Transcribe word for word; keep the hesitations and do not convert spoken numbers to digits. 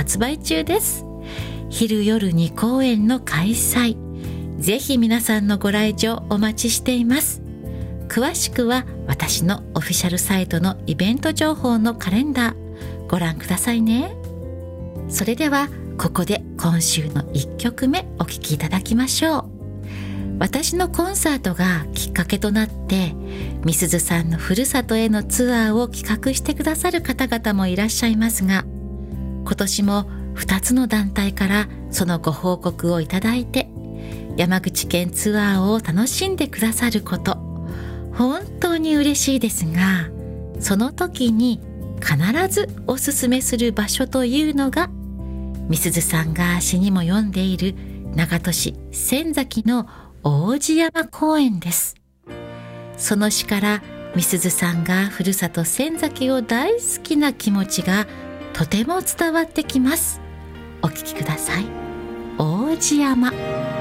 発売中です。昼夜に公演の開催、ぜひ皆さんのご来場お待ちしています。詳しくは私のオフィシャルサイトのイベント情報のカレンダーご覧くださいね。それではここで今週のいっきょくめお聴きいただきましょう。私のコンサートがきっかけとなってみすずさんのふるさとへのツアーを企画してくださる方々もいらっしゃいますが、今年もふたつの団体からそのご報告をいただいて、山口県ツアーを楽しんでくださること、本当に嬉しいですが、その時に必ずおすすめする場所というのが、みすずさんが詩にも読んでいる長門市仙崎の王子山公園です。その詩からみすずさんがふるさと仙崎を大好きな気持ちがとても伝わってきます。お聞きください。王子山。